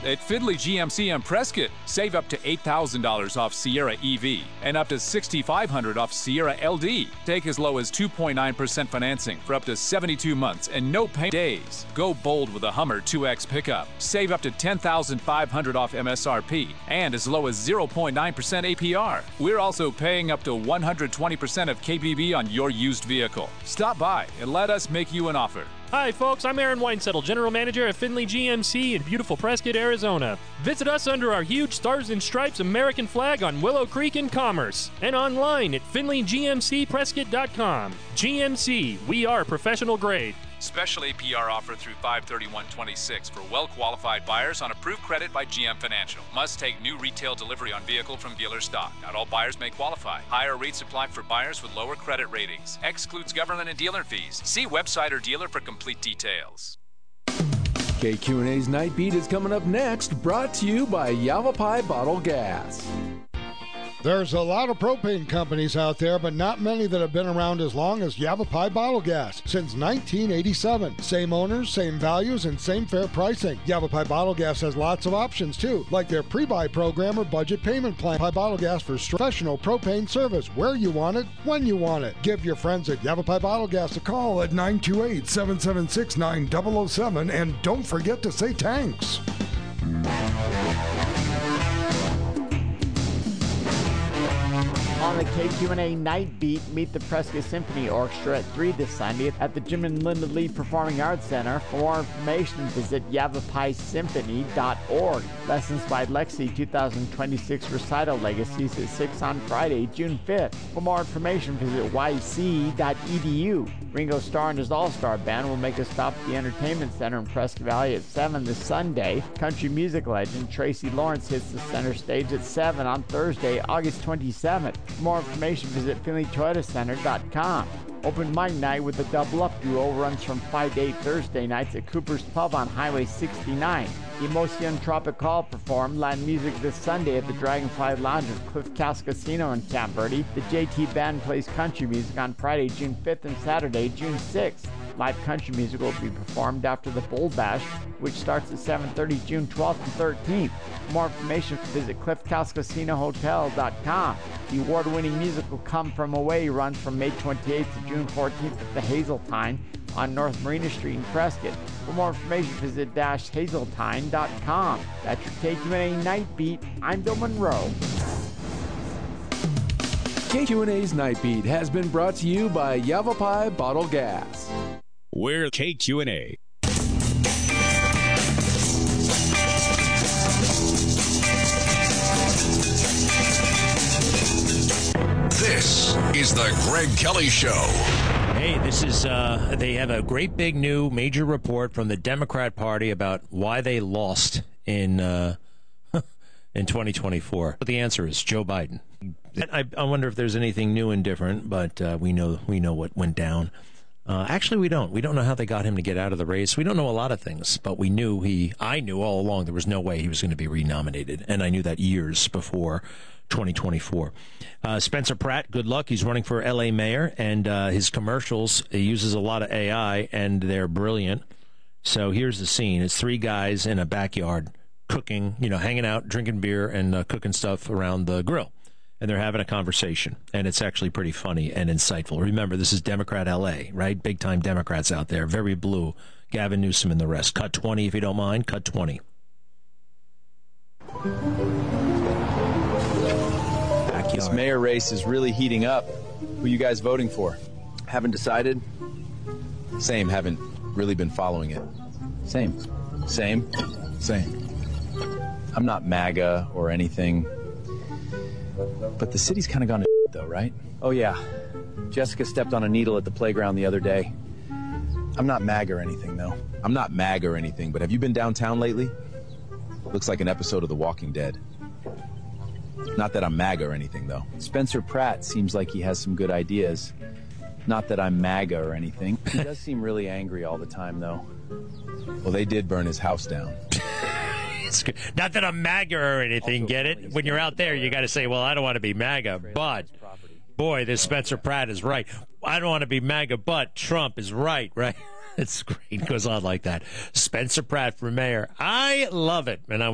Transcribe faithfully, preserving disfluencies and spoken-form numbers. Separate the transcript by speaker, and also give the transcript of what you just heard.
Speaker 1: At Findlay G M C and Prescott, save up to eight thousand dollars off Sierra E V and up to six thousand five hundred dollars off Sierra L D. Take as low as two point nine percent financing for up to seventy-two months and no pay days. Go bold with a Hummer two X pickup. Save up to ten thousand five hundred dollars off M S R P and as low as zero point nine percent A P R. We're also paying up to one hundred twenty percent of K B B on your used vehicle. Stop by and let us make you an offer.
Speaker 2: Hi, folks. I'm Aaron Weinsettle, General Manager at Findlay G M C in beautiful Prescott, Arizona. Visit us under our huge Stars and Stripes American flag on Willow Creek in Commerce and online at finley g m c prescott dot com. G M C, we are professional grade.
Speaker 1: Special A P R offer through five thirty-one twenty-six for well-qualified buyers on approved credit by G M Financial. Must take new retail delivery on vehicle from dealer stock. Not all buyers may qualify. Higher rates apply for buyers with lower credit ratings. Excludes government and dealer fees. See website or dealer for complete details.
Speaker 3: K Q and A's Night Beat is coming up next, brought to you by Yavapai Bottle Gas.
Speaker 4: There's a lot of propane companies out there, but not many that have been around as long as Yavapai Bottle Gas since nineteen eighty-seven. Same owners, same values, and same fair pricing. Yavapai Bottle Gas has lots of options too, like their pre-buy program or budget payment plan. Yavapai Bottle Gas for professional propane service, where you want it, when you want it. Give your friends at Yavapai Bottle Gas a call at nine two eight, seven seven six, nine zero zero seven, and don't forget to say thanks.
Speaker 5: On the K Q and A Night Beat, meet the Prescott Symphony Orchestra at three this Sunday at the Jim and Linda Lee Performing Arts Center. For more information, visit yavapai symphony dot org. Lessons by Lexi two thousand twenty-six Recital Legacies at six on Friday, June fifth. For more information, visit y c dot e d u. Ringo Starr and his All-Star Band will make a stop at the Entertainment Center in Prescott Valley at seven this Sunday. Country music legend Tracy Lawrence hits the center stage at seven on Thursday, August twenty-seventh. For more information, visit finley toyota center dot com. Open mic night with the Double Up Duo runs from five to eight Thursday nights at Cooper's Pub on Highway sixty-nine. Emotion Tropical perform Latin music this Sunday at the Dragonfly Lounge at Cliff House Casino in Camp Verde. The J T Band plays country music on Friday, June fifth and Saturday, June sixth. Live country music will be performed after the Bull Bash, which starts at seven thirty June twelfth and thirteenth. For more information, visit cliff house casino hotel dot com. The award-winning musical Come From Away runs from May twenty-eighth to June fourteenth at the Hazeltine on North Marina Street in Prescott. For more information, visit dash hazeltine dot com. That's your K Q and A Night Beat. I'm Bill Monroe.
Speaker 3: K Q and A's Night Beat has been brought to you by Yavapai Bottle Gas.
Speaker 6: We're K Q and A.
Speaker 7: This is the Greg Kelly Show.
Speaker 8: Hey, this is, uh, they have a great big new major report from the Democrat Party about why they lost in, uh, in twenty twenty-four. But the answer is Joe Biden. I, I wonder if there's anything new and different, but uh, we know we know what went down. Uh, actually, we don't. We don't know how they got him to get out of the race. We don't know a lot of things, but we knew he, I knew all along there was no way he was going to be renominated, and I knew that years before twenty twenty-four. Uh, Spencer Pratt, good luck. He's running for L A mayor, and uh, his commercials, he uses a lot of A I, and they're brilliant. So here's the scene. It's three guys in a backyard cooking, you know, hanging out, drinking beer, and uh, cooking stuff around the grill. And they're having a conversation, and it's actually pretty funny and insightful. Remember, this is Democrat L A, right? Big-time Democrats out there, very blue. Gavin Newsom and the rest. Cut twenty, if you don't mind. Cut twenty.
Speaker 9: Backyard. This mayor race is really heating up. Who you guys voting for? Haven't decided? Same, haven't really been following it. Same. Same? Same. I'm not MAGA or anything. But the city's kind of gone to though, right? Oh, yeah. Jessica stepped on a needle at the playground the other day. I'm not MAGA or anything, though. I'm not MAGA or anything, but have you been downtown lately? Looks like an episode of The Walking Dead. Not that I'm MAGA or anything, though. Spencer Pratt seems like he has some good ideas. Not that I'm MAGA or anything. He does seem really angry all the time, though. Well, they did burn his house down.
Speaker 8: Not that I'm MAGA or anything, also, get it? When you're out there, you got to say, well, I don't want to be MAGA, but, boy, this Spencer Pratt is right. I don't want to be MAGA, but Trump is right, right? It's great. It goes on like that. Spencer Pratt for mayor. I love it. And I